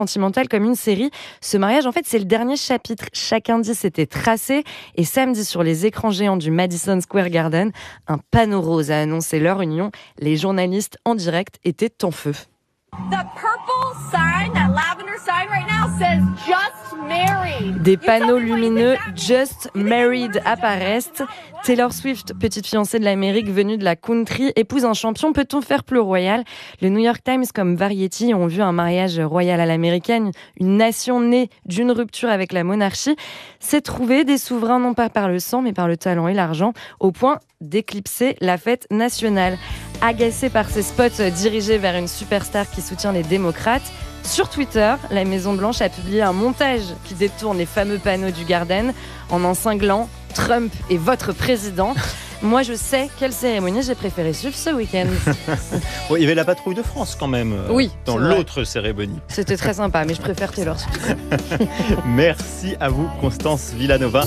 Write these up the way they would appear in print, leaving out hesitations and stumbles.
sentimentale comme une série. Ce mariage, en fait, c'est le dernier chapitre. Chaque indice était tracé et samedi, sur les écrans géants du Madison Square Garden, un panneau rose a annoncé leur union. Les journalistes en direct étaient en feu. The purple sign, that lavender sign right now says just married. Des panneaux lumineux Just Married apparaissent. Taylor Swift, petite fiancée de l'Amérique venue de la country, épouse un champion. Peut-on faire plus royal ? Le New York Times comme Variety ont vu un mariage royal à l'américaine. Une nation née d'une rupture avec la monarchie s'est trouvée des souverains non pas par le sang mais par le talent et l'argent, au point d'éclipser la fête nationale. Agacée par ces spots dirigés vers une superstar qui soutient les démocrates, sur Twitter, la Maison-Blanche a publié un montage qui détourne les fameux panneaux du Garden en en cinglant « Trump est votre président ». Moi, je sais quelle cérémonie j'ai préféré suivre ce week-end. Bon, il y avait la patrouille de France quand même, oui, dans l'autre cérémonie. C'était très sympa, mais je préfère Taylor Swift. Merci à vous, Constance Villanova.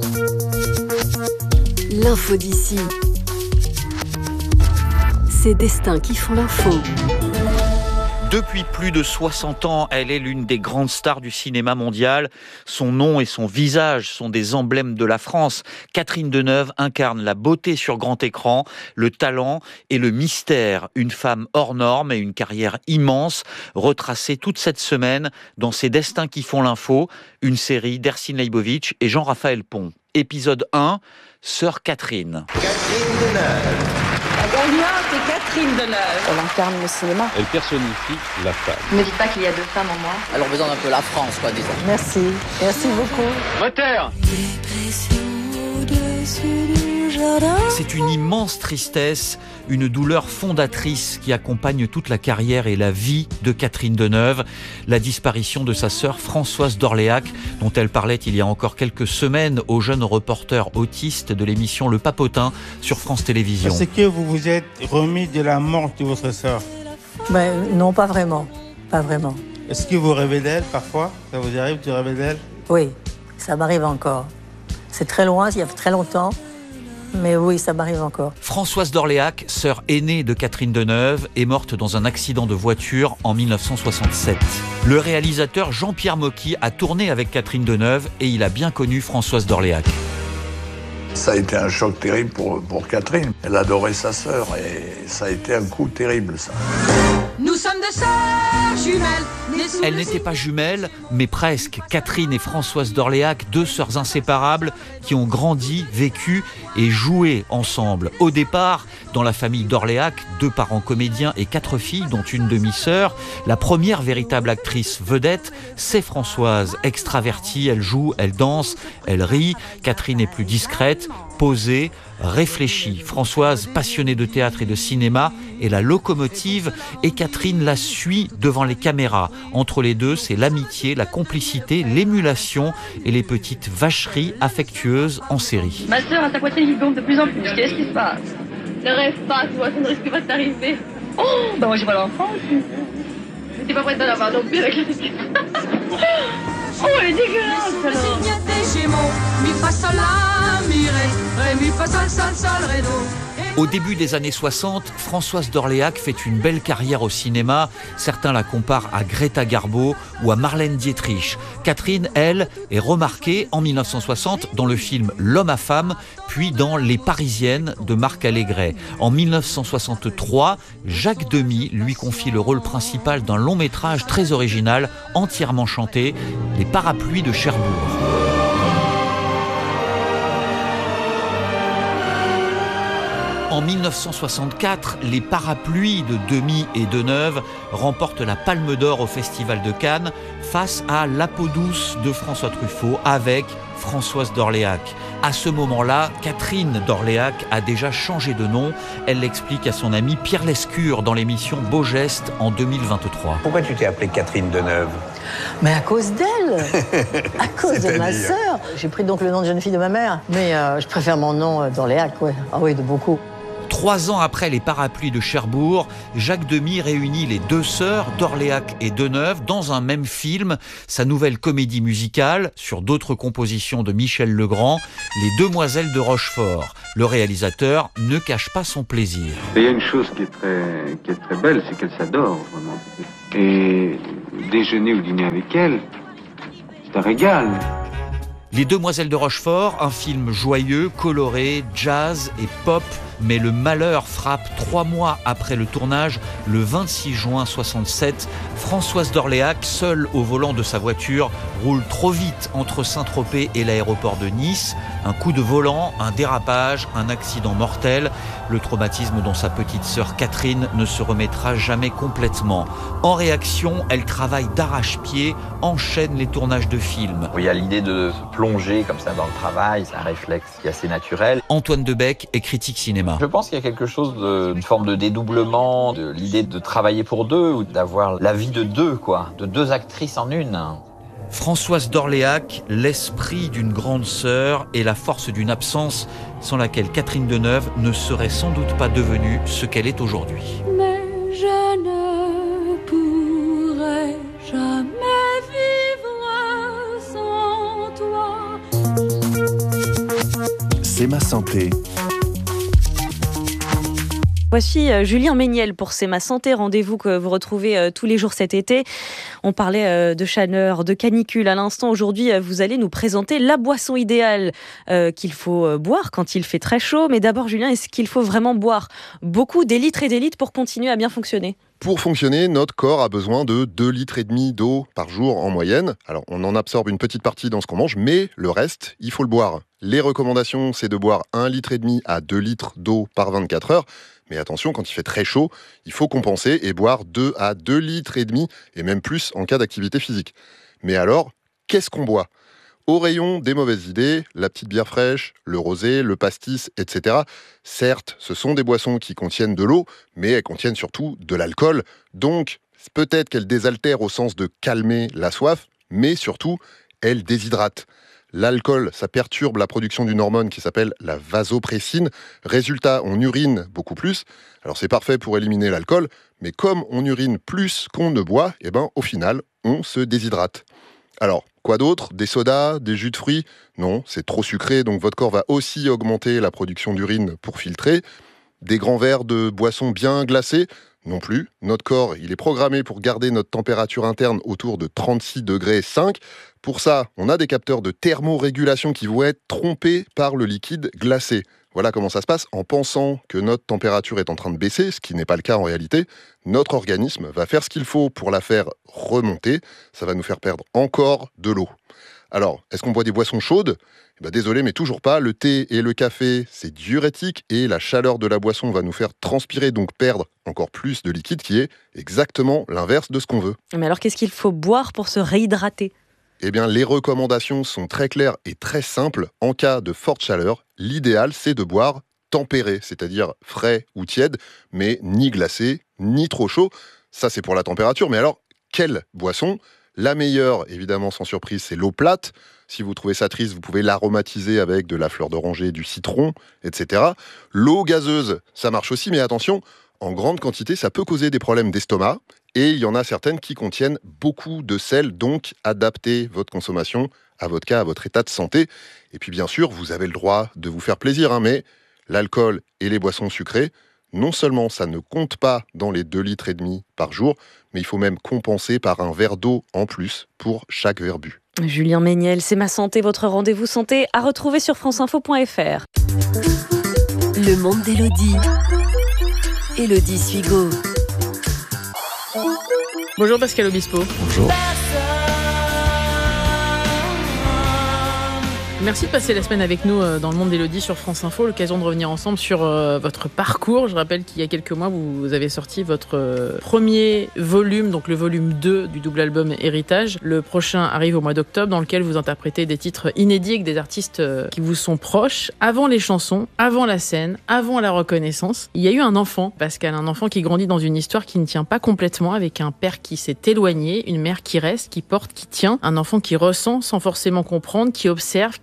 L'info d'ici. Ces destins qui font l'info. Depuis plus de 60 ans, elle est l'une des grandes stars du cinéma mondial. Son nom et son visage sont des emblèmes de la France. Catherine Deneuve incarne la beauté sur grand écran, le talent et le mystère. Une femme hors norme et une carrière immense, retracée toute cette semaine dans Ces destins qui font l'info, une série d'Ercine Leibovitch et Jean-Raphaël Pont. Épisode 1, Sœur Catherine. Catherine Deneuve. La gagnante est Catherine Deneuve. Elle incarne le cinéma. Elle personnifie la femme. Ne me dites pas qu'il y a deux femmes en moi. Elle représente un peu la France, quoi, disons. Merci. Merci beaucoup. Moteur. C'est une immense tristesse, une douleur fondatrice qui accompagne toute la carrière et la vie de Catherine Deneuve. La disparition de sa sœur Françoise d'Orléac, dont elle parlait il y a encore quelques semaines au jeune reporter autiste de l'émission Le Papotin sur France Télévisions. Est-ce que vous vous êtes remis de la mort de votre sœur ? Non, pas vraiment. Pas vraiment. Est-ce que vous rêvez d'elle parfois ? Ça vous arrive de rêver d'elle ? Oui, ça m'arrive encore. C'est très loin, il y a très longtemps. Mais oui, ça m'arrive encore. Françoise d'Orléac, sœur aînée de Catherine Deneuve, est morte dans un accident de voiture en 1967. Le réalisateur Jean-Pierre Mocky a tourné avec Catherine Deneuve et il a bien connu Françoise d'Orléac. Ça a été un choc terrible pour Catherine. Elle adorait sa sœur et ça a été un coup terrible, ça. Nous sommes deux sœurs jumelles. Elles n'étaient pas jumelles, mais presque. Catherine et Françoise d'Orléac, deux sœurs inséparables qui ont grandi, vécu et joué ensemble. Au départ, dans la famille d'Orléac, 2 parents comédiens et 4 filles, dont une demi-sœur. La première véritable actrice vedette, c'est Françoise. Extravertie, elle joue, elle danse, elle rit. Catherine est plus discrète, posée, réfléchie. Françoise, passionnée de théâtre et de cinéma, est la locomotive et Catherine la suit devant les caméras. Entre les deux, c'est l'amitié, la complicité, l'émulation et les petites vacheries affectueuses en série. Ma sœur a sa poitrine qui gonfle de plus en plus. Qu'est-ce qui se passe? Ne rêve pas, toi, ça ne risque pas de t'arriver. Oh, bah moi j'ai pas d'enfant aussi. Mais t'es pas prête d'en avoir non plus avec la Oh, elle est dégueulasse alors. Au début des années 60, Françoise d'Orléac fait une belle carrière au cinéma. Certains la comparent à Greta Garbo ou à Marlène Dietrich. Catherine, elle, est remarquée en 1960 dans le film L'homme à femme, puis dans Les Parisiennes de Marc Allégret. En 1963, Jacques Demy lui confie le rôle principal d'un long métrage très original, entièrement chanté, Les Parapluies de Cherbourg. En 1964, les Parapluies de Demy et Deneuve remportent la Palme d'Or au Festival de Cannes face à La peau douce de François Truffaut avec Françoise d'Orléac. À ce moment-là, Catherine d'Orléac a déjà changé de nom. Elle l'explique à son ami Pierre Lescure dans l'émission Beau Geste en 2023. Pourquoi tu t'es appelée Catherine Deneuve ? Mais à cause d'elle. À cause de ma sœur. J'ai pris donc le nom de jeune fille de ma mère. Mais je préfère mon nom d'Orléac, ouais. Ah oui, de beaucoup. 3 ans après les parapluies de Cherbourg, Jacques Demy réunit les 2 sœurs d'Orléac et Deneuve dans un même film, sa nouvelle comédie musicale, sur d'autres compositions de Michel Legrand, Les Demoiselles de Rochefort. Le réalisateur ne cache pas son plaisir. Il y a une chose qui est très belle, c'est qu'elle s'adore, vraiment. Et déjeuner ou dîner avec elle, c'est un régal. Les Demoiselles de Rochefort, un film joyeux, coloré, jazz et pop, mais le malheur frappe 3 mois après le tournage, le 26 juin 67. Françoise d'Orléac, seule au volant de sa voiture, roule trop vite entre Saint-Tropez et l'aéroport de Nice. Un coup de volant, un dérapage, un accident mortel. Le traumatisme dont sa petite sœur Catherine ne se remettra jamais complètement. En réaction, elle travaille d'arrache-pied, enchaîne les tournages de films. Il y a l'idée de se plonger comme ça dans le travail, c'est un réflexe qui est assez naturel. Antoine Debec est critique cinéma. Je pense qu'il y a quelque chose d'une forme de dédoublement, de l'idée de travailler pour 2 ou d'avoir la vie de 2, de 2 actrices en une. Françoise d'Orléac, l'esprit d'une grande sœur et la force d'une absence sans laquelle Catherine Deneuve ne serait sans doute pas devenue ce qu'elle est aujourd'hui. Mais je ne pourrai jamais vivre sans toi. C'est ma santé. Voici Julien Méniel pour C'est ma santé, rendez-vous que vous retrouvez tous les jours cet été. On parlait de chaleur, de canicule à l'instant. Aujourd'hui, vous allez nous présenter la boisson idéale qu'il faut boire quand il fait très chaud. Mais d'abord, Julien, est-ce qu'il faut vraiment boire beaucoup, des litres et des litres pour continuer à bien fonctionner ? Pour fonctionner, notre corps a besoin de 2,5 litres d'eau par jour en moyenne. Alors, on en absorbe une petite partie dans ce qu'on mange, mais le reste, il faut le boire. Les recommandations, c'est de boire 1,5 litre à 2 litres d'eau par 24 heures. Mais attention, quand il fait très chaud, il faut compenser et boire 2 à 2,5 litres et même plus en cas d'activité physique. Mais alors, qu'est-ce qu'on boit ? Au rayon des mauvaises idées, la petite bière fraîche, le rosé, le pastis, etc. Certes, ce sont des boissons qui contiennent de l'eau, mais elles contiennent surtout de l'alcool. Donc, peut-être qu'elles désaltèrent au sens de calmer la soif, mais surtout, elles déshydratent. L'alcool, ça perturbe la production d'une hormone qui s'appelle la vasopressine. Résultat, on urine beaucoup plus. Alors c'est parfait pour éliminer l'alcool, mais comme on urine plus qu'on ne boit, au final, on se déshydrate. Alors, quoi d'autre ? Des sodas, des jus de fruits ? Non, c'est trop sucré, donc votre corps va aussi augmenter la production d'urine pour filtrer. Des grands verres de boissons bien glacées ? Non plus. Notre corps, il est programmé pour garder notre température interne autour de 36,5 degrés. Pour ça, on a des capteurs de thermorégulation qui vont être trompés par le liquide glacé. Voilà comment ça se passe. En pensant que notre température est en train de baisser, ce qui n'est pas le cas en réalité, notre organisme va faire ce qu'il faut pour la faire remonter. Ça va nous faire perdre encore de l'eau. Alors, est-ce qu'on boit des boissons chaudes ? Désolé, mais toujours pas. Le thé et le café, c'est diurétique et la chaleur de la boisson va nous faire transpirer, donc perdre encore plus de liquide, qui est exactement l'inverse de ce qu'on veut. Mais alors, qu'est-ce qu'il faut boire pour se réhydrater ? Les recommandations sont très claires et très simples. En cas de forte chaleur, l'idéal, c'est de boire tempéré, c'est-à-dire frais ou tiède, mais ni glacé, ni trop chaud. Ça, c'est pour la température. Mais alors, quelle boisson ? La meilleure, évidemment, sans surprise, c'est l'eau plate. Si vous trouvez ça triste, vous pouvez l'aromatiser avec de la fleur d'oranger, du citron, etc. L'eau gazeuse, ça marche aussi, mais attention, en grande quantité, ça peut causer des problèmes d'estomac. Et il y en a certaines qui contiennent beaucoup de sel, donc adaptez votre consommation à votre cas, à votre état de santé. Et puis bien sûr, vous avez le droit de vous faire plaisir, mais l'alcool et les boissons sucrées, non seulement ça ne compte pas dans les 2,5 litres par jour, mais il faut même compenser par un verre d'eau en plus pour chaque verre bu. Julien Méniel, C'est ma santé, votre rendez-vous santé à retrouver sur franceinfo.fr. Le monde d'Élodie. Élodie Suigo. Bonjour Pascal Obispo. Bonjour. Merci de passer la semaine avec nous dans le monde d'Élodie sur France Info. L'occasion de revenir ensemble sur votre parcours. Je rappelle qu'il y a quelques mois, vous avez sorti votre premier volume, donc le volume 2 du double album Héritage. Le prochain arrive au mois d'octobre, dans lequel vous interprétez des titres inédits avec des artistes qui vous sont proches. Avant les chansons, avant la scène, avant la reconnaissance, il y a eu un enfant, Pascal, un enfant qui grandit dans une histoire qui ne tient pas complètement, avec un père qui s'est éloigné, une mère qui reste, qui porte, qui tient, un enfant qui ressent sans forcément comprendre, qui observe, qui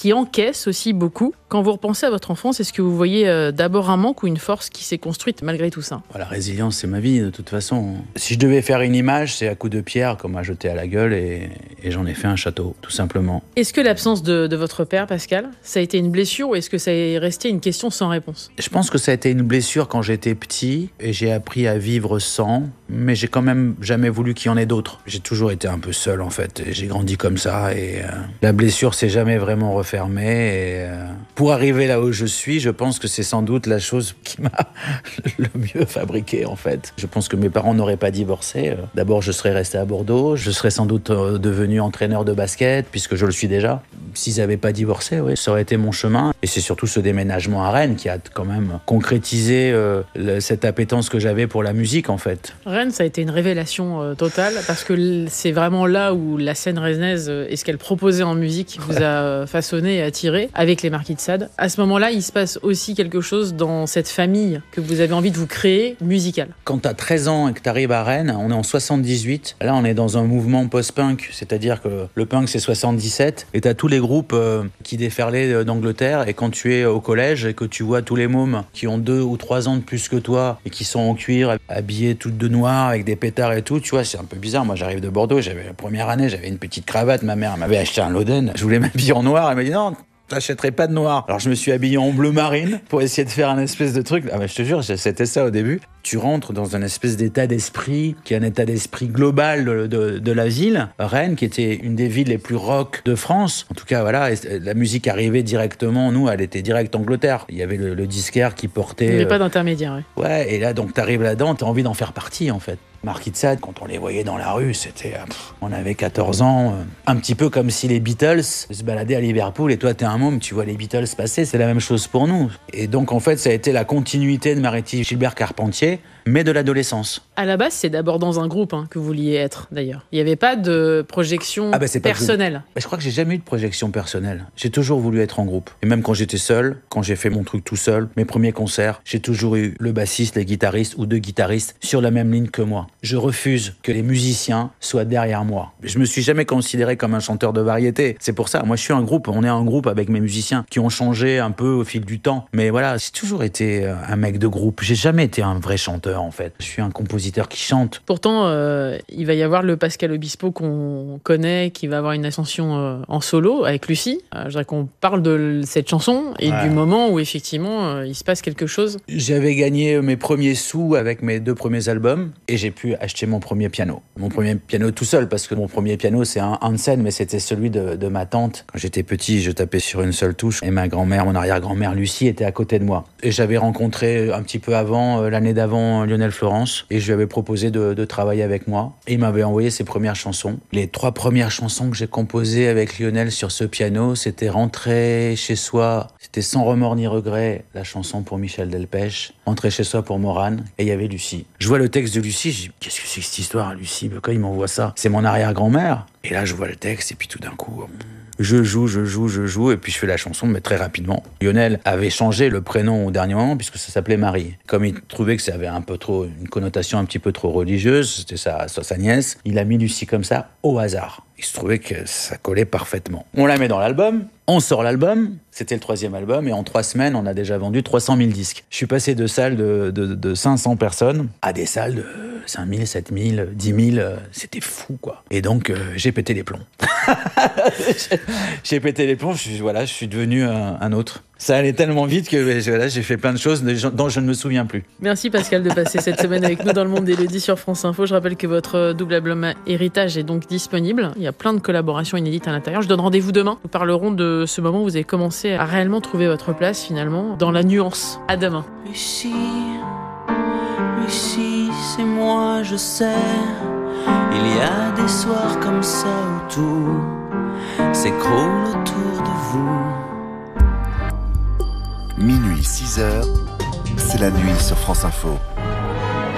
qui encaisse aussi beaucoup. Quand vous repensez à votre enfance, est-ce que vous voyez d'abord un manque ou une force qui s'est construite malgré tout ça ? La résilience, c'est ma vie de toute façon. Si je devais faire une image, c'est à coups de pierre qu'on m'a jeté à la gueule et j'en ai fait un château, tout simplement. Est-ce que l'absence de votre père, Pascal, ça a été une blessure ou est-ce que ça est resté une question sans réponse ? Je pense que ça a été une blessure quand j'étais petit et j'ai appris à vivre sans, mais j'ai quand même jamais voulu qu'il y en ait d'autres. J'ai toujours été un peu seul en fait, et j'ai grandi comme ça et la blessure s'est jamais vraiment refermée et pour arriver là où je suis, je pense que c'est sans doute la chose qui m'a le mieux fabriqué en fait. Je pense que mes parents n'auraient pas divorcé. D'abord, je serais resté à Bordeaux, je serais sans doute devenu entraîneur de basket puisque je le suis déjà. S'ils n'avaient pas divorcé, oui, ça aurait été mon chemin. Et c'est surtout ce déménagement à Rennes qui a quand même concrétisé cette appétence que j'avais pour la musique en fait. Rennes, ça a été une révélation totale parce que c'est vraiment là où la scène rennaise et ce qu'elle proposait en musique vous a façonné et attiré avec les Marquis de Sade. À ce moment-là, il se passe aussi quelque chose dans cette famille que vous avez envie de vous créer, musicale. Quand tu as 13 ans et que tu arrives à Rennes, on est en 78. Là, on est dans un mouvement post-punk, c'est-à-dire que le punk, c'est 77. Et tu as tous les groupes qui déferlaient d'Angleterre. Et quand tu es au collège et que tu vois tous les mômes qui ont 2 ou 3 ans de plus que toi et qui sont en cuir, habillés toutes de noir avec des pétards et tout, tu vois, c'est un peu bizarre. Moi, j'arrive de Bordeaux, j'avais la première année, j'avais une petite cravate. Ma mère m'avait acheté un Loden. Je voulais m'habiller en noir. Elle m'a dit non, t'achèterais pas de noir. Alors je me suis habillé en bleu marine pour essayer de faire un espèce de truc. Ah bah, je te jure, c'était ça au début. Tu rentres dans un espèce d'état d'esprit qui est un état d'esprit global de la ville. Rennes, qui était une des villes les plus rock de France. En tout cas, voilà, la musique arrivait directement. Nous, elle était direct Angleterre. Il y avait le disquaire qui portait... Il n'y avait pas d'intermédiaire. Ouais, et là, donc t'arrives là-dedans, t'as envie d'en faire partie, en fait. Marquis de Sade, quand on les voyait dans la rue, c'était... on avait 14 ans, un petit peu comme si les Beatles se baladaient à Liverpool et toi, t'es un môme, tu vois les Beatles passer, c'est la même chose pour nous. Et donc, en fait, ça a été la continuité de Mariety Gilbert Carpentier, mais de l'adolescence. À la base, c'est d'abord dans un groupe que vous vouliez être, d'ailleurs. Il n'y avait pas de projection personnelle. Je crois que j'ai jamais eu de projection personnelle. J'ai toujours voulu être en groupe. Et même quand j'étais seul, quand j'ai fait mon truc tout seul, mes premiers concerts, j'ai toujours eu le bassiste, les guitaristes ou 2 guitaristes sur la même ligne que moi. Je refuse que les musiciens soient derrière moi. Je me suis jamais considéré comme un chanteur de variété. C'est pour ça, moi je suis un groupe, on est un groupe avec mes musiciens qui ont changé un peu au fil du temps. Mais voilà, j'ai toujours été un mec de groupe. J'ai jamais été un vrai chanteur en fait. Je suis un compositeur qui chante. Pourtant, il va y avoir le Pascal Obispo qu'on connaît, qui va avoir une ascension en solo avec Lucie. Je voudrais qu'on parle de cette chanson et du moment où effectivement il se passe quelque chose. J'avais gagné mes premiers sous avec mes 2 premiers albums et j'ai pu acheter mon premier piano. Mon premier piano tout seul, parce que mon premier piano c'est un Hansen, mais c'était celui de ma tante. Quand j'étais petit, je tapais sur une seule touche et ma grand-mère, mon arrière-grand-mère Lucie était à côté de moi. Et j'avais rencontré un petit peu avant, l'année d'avant, Lionel Florence et je lui avais proposé de travailler avec moi. Et il m'avait envoyé ses premières chansons. Les 3 premières chansons que j'ai composées avec Lionel sur ce piano, c'était Rentrer chez soi, c'était Sans remords ni regret, la chanson pour Michel Delpech, Rentrer chez soi pour Morane, et il y avait Lucie. Je vois le texte de Lucie, je dis qu'est-ce que c'est que cette histoire, Lucie? Pourquoi il m'envoie ça? C'est mon arrière-grand-mère. Et là, je vois le texte et puis tout d'un coup... Je joue, et puis je fais la chanson, mais très rapidement. Lionel avait changé le prénom au dernier moment, puisque ça s'appelait Marie. Comme il trouvait que ça avait un peu trop, une connotation un petit peu trop religieuse, c'était sa nièce, il a mis Lucie comme ça, au hasard. Il se trouvait que ça collait parfaitement. On la met dans l'album, on sort l'album, c'était le 3e album, et en 3 semaines, on a déjà vendu 300 000 disques. Je suis passé de salles de 500 personnes à des salles de 5 000, 7 000, 10 000, c'était fou, quoi. Et donc, j'ai pété les plombs. J'ai pété les plombs, je suis devenu un autre. Ça allait tellement vite que j'ai fait plein de choses dont je ne me souviens plus. Merci Pascal de passer cette semaine avec nous dans le monde d'Élodie sur France Info. Je rappelle que votre double album Héritage est donc disponible. Il y a plein de collaborations inédites à l'intérieur. Je donne rendez-vous demain. Nous parlerons de ce moment où vous avez commencé à réellement trouver votre place finalement dans la nuance. À demain. Lucie, c'est moi, je sais. Il y a des soirs comme ça où tout s'écroule autour de vous. Minuit, 6h, c'est la nuit sur France Info.